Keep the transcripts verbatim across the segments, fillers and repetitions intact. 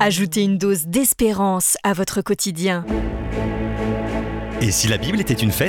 Ajoutez une dose d'espérance à votre quotidien. Et si la Bible était une fête ?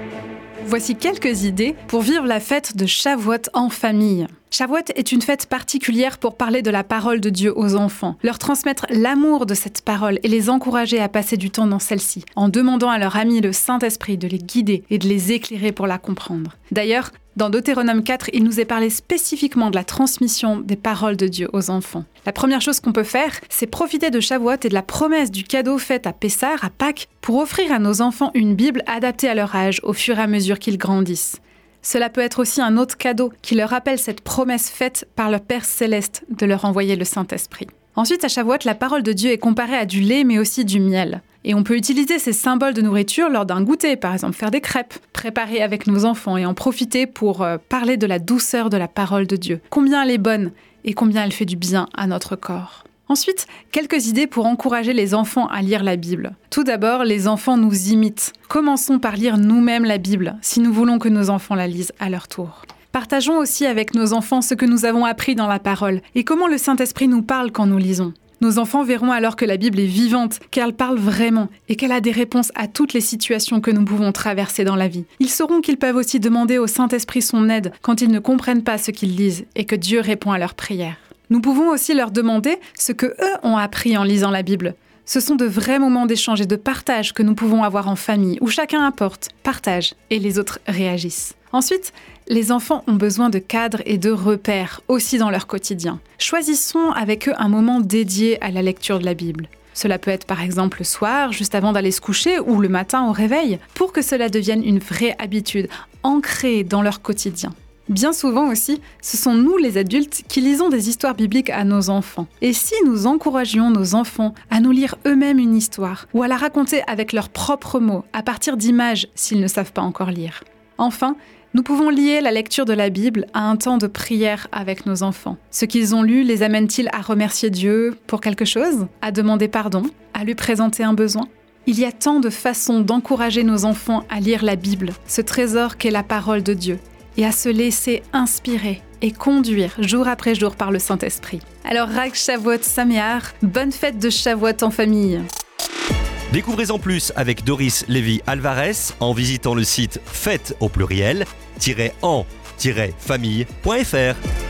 Voici quelques idées pour vivre la fête de Shavuot en famille. Shavuot est une fête particulière pour parler de la parole de Dieu aux enfants, leur transmettre l'amour de cette parole et les encourager à passer du temps dans celle-ci, en demandant à leur ami le Saint-Esprit de les guider et de les éclairer pour la comprendre. D'ailleurs, dans Deutéronome quatre, il nous est parlé spécifiquement de la transmission des paroles de Dieu aux enfants. La première chose qu'on peut faire, c'est profiter de Shavuot et de la promesse du cadeau fait à Pessah, à Pâques, pour offrir à nos enfants une Bible adaptée à leur âge au fur et à mesure qu'ils grandissent. Cela peut être aussi un autre cadeau qui leur rappelle cette promesse faite par leur Père céleste de leur envoyer le Saint-Esprit. Ensuite, à Shavuot, la parole de Dieu est comparée à du lait mais aussi du miel. Et on peut utiliser ces symboles de nourriture lors d'un goûter, par exemple faire des crêpes, préparer avec nos enfants et en profiter pour euh, parler de la douceur de la parole de Dieu. Combien elle est bonne et combien elle fait du bien à notre corps. Ensuite, quelques idées pour encourager les enfants à lire la Bible. Tout d'abord, les enfants nous imitent. Commençons par lire nous-mêmes la Bible, si nous voulons que nos enfants la lisent à leur tour. Partageons aussi avec nos enfants ce que nous avons appris dans la parole et comment le Saint-Esprit nous parle quand nous lisons. Nos enfants verront alors que la Bible est vivante, qu'elle parle vraiment et qu'elle a des réponses à toutes les situations que nous pouvons traverser dans la vie. Ils sauront qu'ils peuvent aussi demander au Saint-Esprit son aide quand ils ne comprennent pas ce qu'ils lisent et que Dieu répond à leurs prières. Nous pouvons aussi leur demander ce que eux ont appris en lisant la Bible. Ce sont de vrais moments d'échange et de partage que nous pouvons avoir en famille, où chacun apporte, partage et les autres réagissent. Ensuite, les enfants ont besoin de cadres et de repères, aussi dans leur quotidien. Choisissons avec eux un moment dédié à la lecture de la Bible. Cela peut être par exemple le soir, juste avant d'aller se coucher, ou le matin au réveil, pour que cela devienne une vraie habitude, ancrée dans leur quotidien. Bien souvent aussi, ce sont nous les adultes qui lisons des histoires bibliques à nos enfants. Et si nous encouragions nos enfants à nous lire eux-mêmes une histoire, ou à la raconter avec leurs propres mots, à partir d'images s'ils ne savent pas encore lire. Enfin, nous pouvons lier la lecture de la Bible à un temps de prière avec nos enfants. Ce qu'ils ont lu les amène-t-il à remercier Dieu pour quelque chose, à demander pardon, à lui présenter un besoin ? Il y a tant de façons d'encourager nos enfants à lire la Bible, ce trésor qu'est la parole de Dieu, et à se laisser inspirer et conduire jour après jour par le Saint-Esprit. Alors, Rag Shavuot Sameach, bonne fête de Shavuot en famille. Découvrez-en plus avec Doris Lévy-Alvarez en visitant le site fête au pluriel, en famille point f r.